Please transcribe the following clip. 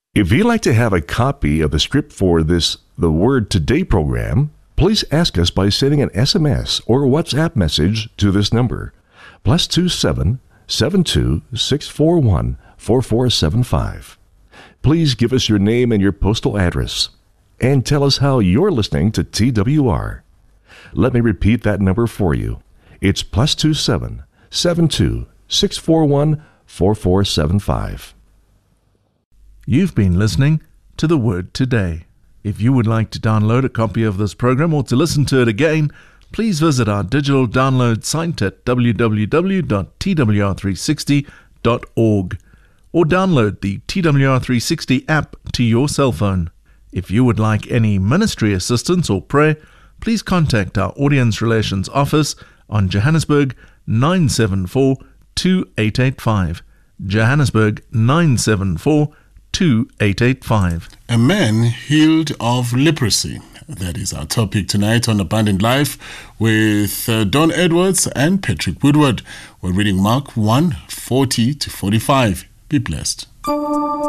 If you'd like to have a copy of the script for the Word Today program, please ask us by sending an SMS or WhatsApp message to this number, +27 72 641 4475. Please give us your name and your postal address, and tell us how you're listening to TWR. Let me repeat that number for you. It's +27 72 641 4475. You've been listening to The Word Today. If you would like to download a copy of this program or to listen to it again, please visit our digital download site at www.twr360.org or download the TWR360 app to your cell phone. If you would like any ministry assistance or prayer, please contact our Audience Relations Office on Johannesburg 974 2885. Johannesburg 974 2885. A man healed of leprosy. That is our topic tonight on Abundant Life with Don Edwards and Patrick Woodward. We're reading Mark 1:40-45. Be blessed.